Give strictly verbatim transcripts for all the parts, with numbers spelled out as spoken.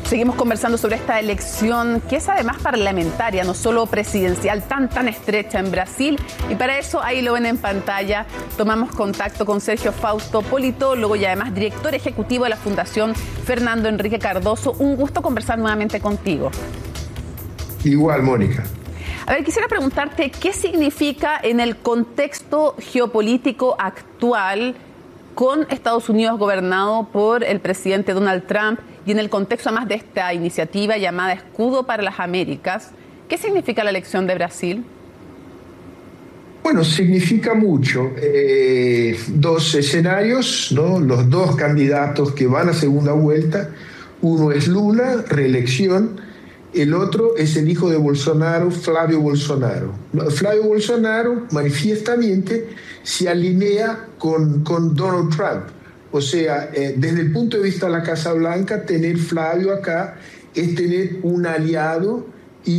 Seguimos conversando sobre esta elección que es además parlamentaria, no solo presidencial, tan tan estrecha en Brasil. Y para eso, ahí lo ven en pantalla, tomamos contacto con Sergio Fausto, politólogo y además director ejecutivo de la Fundación Fernando Henrique Cardoso. Un gusto conversar nuevamente contigo. Igual, Mónica. A ver, quisiera preguntarte, ¿qué significa en el contexto geopolítico actual con Estados Unidos gobernado por el presidente Donald Trump y en el contexto además de esta iniciativa llamada Escudo para las Américas? ¿Qué significa la elección de Brasil? Bueno, significa mucho. Eh, dos escenarios, ¿no? Los dos candidatos que van a segunda vuelta. Uno es Lula, reelección. El otro es el hijo de Bolsonaro, Flávio Bolsonaro. Flávio Bolsonaro manifiestamente se alinea con, con Donald Trump. O sea, eh, desde el punto de vista de la Casa Blanca, tener Flávio acá es tener un aliado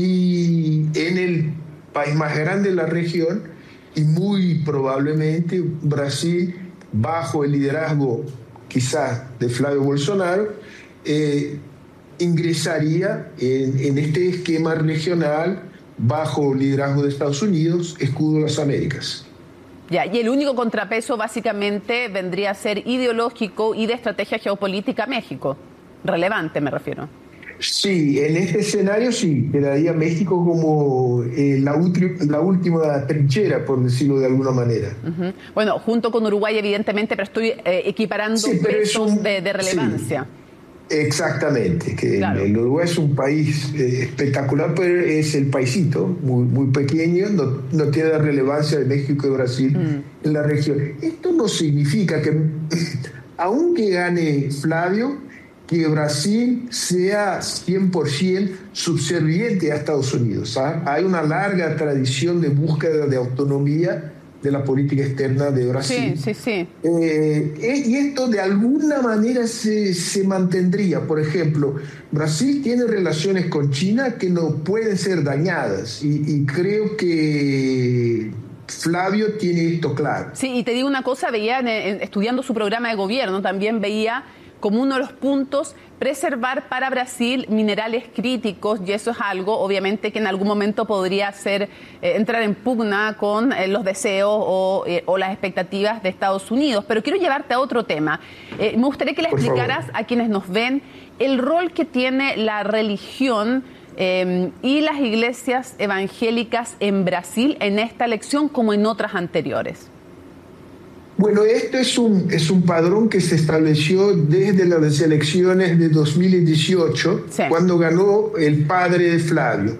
y en el país más grande de la región, y muy probablemente Brasil, bajo el liderazgo quizás de Flávio Bolsonaro, eh, ingresaría en, en este esquema regional bajo liderazgo de Estados Unidos, Escudo de las Américas. Ya, y el único contrapeso básicamente vendría a ser ideológico y de estrategia geopolítica México. Relevante, me refiero. Sí, en este escenario sí, quedaría México como eh, la, la última trinchera, por decirlo de alguna manera. Uh-huh. Bueno, junto con Uruguay, evidentemente, pero estoy eh, equiparando sí, pero pesos un, de, de relevancia. Sí. Exactamente, que claro. el Uruguay es un país eh, espectacular, pero es el paisito, muy, muy pequeño, no, no tiene la relevancia de México y Brasil mm. en la región. Esto no significa que, aunque gane Flávio, que Brasil sea cien por ciento subserviente a Estados Unidos. ¿sabes? Hay una larga tradición de búsqueda de autonomía de la política externa de Brasil. Sí, sí, sí. Eh, y esto de alguna manera se, se mantendría. Por ejemplo, Brasil tiene relaciones con China que no pueden ser dañadas y, y creo que Flávio tiene esto claro. Sí, y te digo una cosa, veía en, en, estudiando su programa de gobierno, también veía como uno de los puntos preservar para Brasil minerales críticos, y eso es algo obviamente que en algún momento podría ser eh, entrar en pugna con eh, los deseos o, eh, o las expectativas de Estados Unidos. Pero quiero llevarte a otro tema. Eh, me gustaría que le Por explicaras favor. a quienes nos ven el rol que tiene la religión eh, y las iglesias evangélicas en Brasil en esta elección como en otras anteriores. Bueno, esto es un, es un padrón que se estableció desde las elecciones de dos mil dieciocho, sí. cuando ganó el padre de Flávio.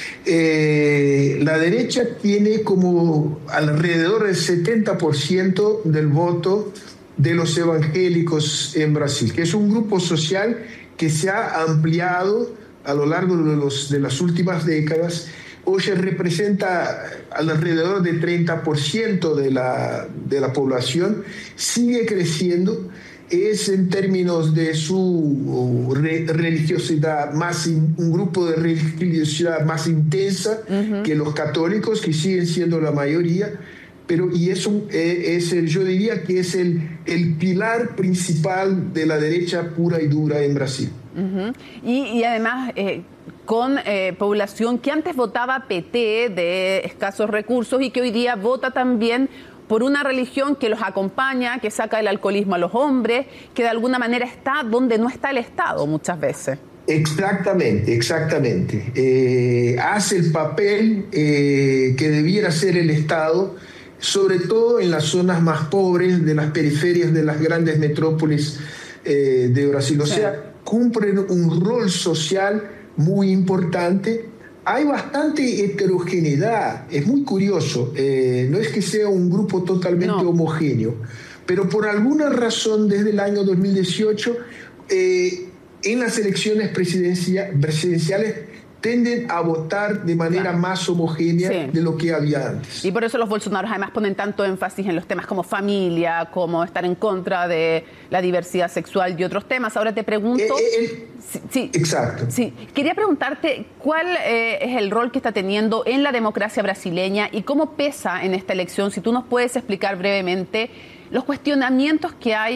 Eh, la derecha tiene como alrededor del setenta por ciento del voto de los evangélicos en Brasil, que es un grupo social que se ha ampliado a lo largo de, los, de las últimas décadas. Hoy representa alrededor del treinta por ciento de la, de la población, sigue creciendo, es en términos de su re, religiosidad, más in, un grupo de religiosidad más intensa uh-huh. que los católicos, que siguen siendo la mayoría, pero y es, un, es el, yo diría que es el, el pilar principal de la derecha pura y dura en Brasil. Uh-huh. y, y además eh, con eh, población que antes votaba P T de escasos recursos y que hoy día vota también por una religión que los acompaña, que saca el alcoholismo a los hombres, que de alguna manera está donde no está el Estado muchas veces. Exactamente, exactamente. Eh, hace el papel eh, que debiera hacer el Estado, sobre todo en las zonas más pobres de las periferias de las grandes metrópolis eh, de Brasil. O sí. sea, cumplen un rol social muy importante. Hay bastante heterogeneidad, es muy curioso, eh, no es que sea un grupo totalmente no. homogéneo, pero por alguna razón desde el año dos mil dieciocho eh, en las elecciones presidencia, presidenciales tenden a votar de manera claro. más homogénea sí. de lo que había antes. Y por eso los bolsonaros además ponen tanto énfasis en los temas como familia, como estar en contra de la diversidad sexual y otros temas. Ahora te pregunto... Eh, eh, sí, sí, exacto. Sí. Quería preguntarte cuál eh, es el rol que está teniendo en la democracia brasileña y cómo pesa en esta elección, si tú nos puedes explicar brevemente los cuestionamientos que hay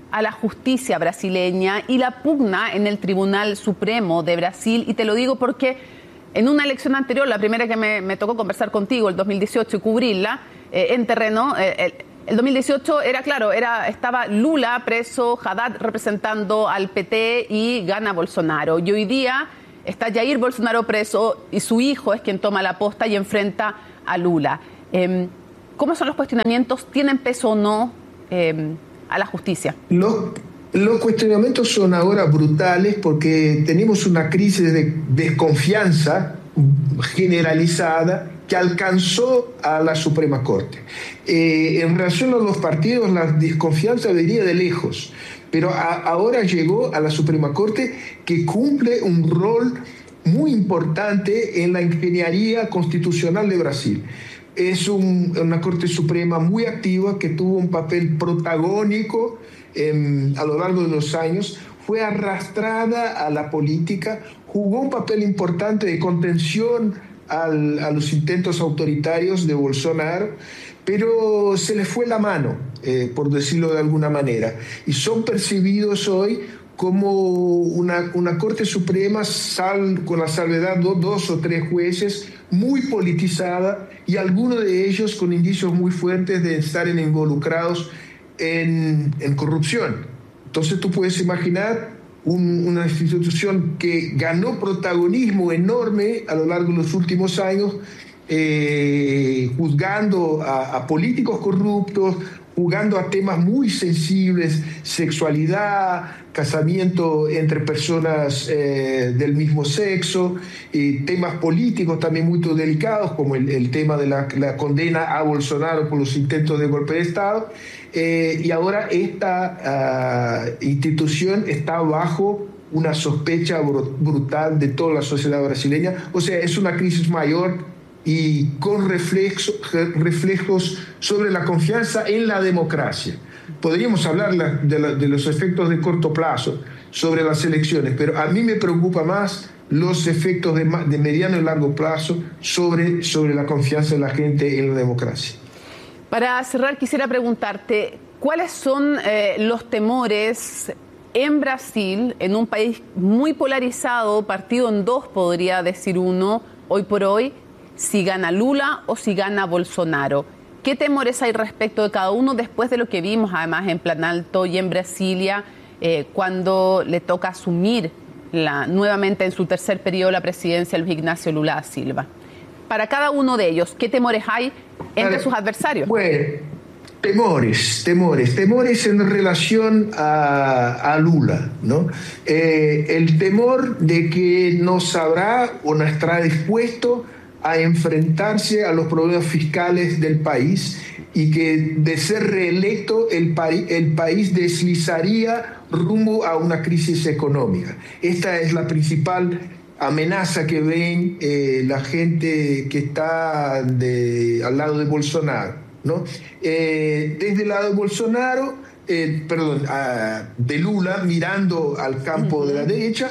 a la justicia brasileña y la pugna en el Tribunal Supremo de Brasil. Y te lo digo porque en una elección anterior, la primera que me, me tocó conversar contigo, el dos mil dieciocho, y cubrirla eh, en terreno, eh, el, el dos mil dieciocho era claro, era estaba Lula preso, Haddad representando al P T y gana Bolsonaro. Y hoy día está Jair Bolsonaro preso y su hijo es quien toma la posta y enfrenta a Lula. Eh, ¿Cómo son los cuestionamientos? ¿Tienen peso o no eh, a la justicia? Los, los cuestionamientos son ahora brutales porque tenemos una crisis de desconfianza generalizada que alcanzó a la Suprema Corte. Eh, en relación a los partidos, la desconfianza venía de lejos, pero a, ahora llegó a la Suprema Corte, que cumple un rol muy importante en la ingeniería constitucional de Brasil. Es un, una Corte Suprema muy activa que tuvo un papel protagónico eh, a lo largo de los años, fue arrastrada a la política, jugó un papel importante de contención al, a los intentos autoritarios de Bolsonaro, pero se les fue la mano, eh, por decirlo de alguna manera, y son percibidos hoy como una, una Corte Suprema sal, con la salvedad de dos o tres jueces muy politizada y algunos de ellos con indicios muy fuertes de estar involucrados en, en corrupción. Entonces tú puedes imaginar un, una institución que ganó protagonismo enorme a lo largo de los últimos años, eh, juzgando a, a políticos corruptos, jugando a temas muy sensibles, sexualidad, casamiento entre personas eh, del mismo sexo, eh, temas políticos también muy delicados, como el, el tema de la, la condena a Bolsonaro por los intentos de golpe de Estado, eh, y ahora esta uh, institución está bajo una sospecha br- brutal de toda la sociedad brasileña. O sea, es una crisis mayor y con reflexo, reflejos sobre la confianza en la democracia. Podríamos hablar la, de, la, de los efectos de corto plazo sobre las elecciones, pero a mí me preocupa más los efectos de, de mediano y largo plazo sobre, sobre la confianza de la gente en la democracia. Para cerrar, quisiera preguntarte, ¿cuáles son eh, los temores en Brasil, en un país muy polarizado, partido en dos, podría decir uno, hoy por hoy, si gana Lula o si gana Bolsonaro? ¿Qué temores hay respecto de cada uno después de lo que vimos además en Planalto y en Brasilia, eh, cuando le toca asumir la, nuevamente en su tercer periodo la presidencia Luis Ignacio Lula da Silva? Para cada uno de ellos, ¿qué temores hay entre sus adversarios? Bueno, temores, temores, temores en relación a, a Lula, ¿no? Eh, el temor de que no sabrá o no estará dispuesto a enfrentarse a los problemas fiscales del país y que de ser reelecto el, país, el país deslizaría rumbo a una crisis económica. Esta es la principal amenaza que ven eh, la gente que está de, al lado de Bolsonaro, ¿no? Eh, desde el lado de Bolsonaro, eh, perdón, a, de Lula, mirando al campo uh-huh. de la derecha,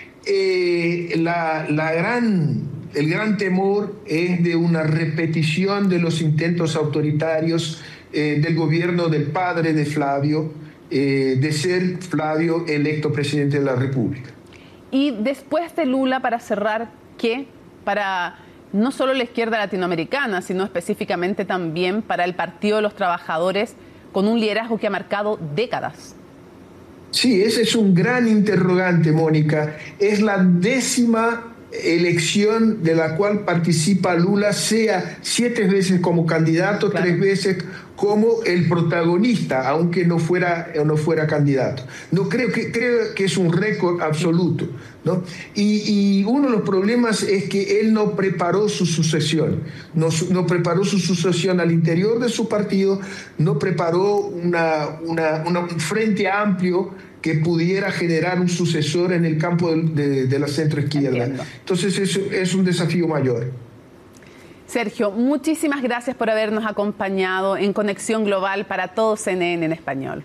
eh, la, la gran... El gran temor es de una repetición de los intentos autoritarios eh, del gobierno del padre de Flavio, eh, de ser Flavio electo presidente de la República. Y después de Lula, para cerrar, ¿qué? Para no solo la izquierda latinoamericana, sino específicamente también para el Partido de los Trabajadores, con un liderazgo que ha marcado décadas. Sí, ese es un gran interrogante, Mónica. Es la décima elección de la cual participa Lula, sea siete veces como candidato, claro. tres veces como el protagonista, aunque no fuera no fuera candidato. No creo que creo que es un récord absoluto, ¿no? Y, y uno de los problemas es que él no preparó su sucesión, no, no preparó su sucesión al interior de su partido, no preparó una, una, una, un frente amplio que pudiera generar un sucesor en el campo de, de, de la centroizquierda. Entiendo. Entonces eso es un desafío mayor. Sergio, muchísimas gracias por habernos acompañado en Conexión Global para todo C N N en español.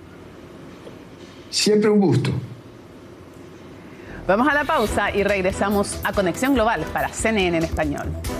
Siempre un gusto. Vamos a la pausa y regresamos a Conexión Global para C N N en español.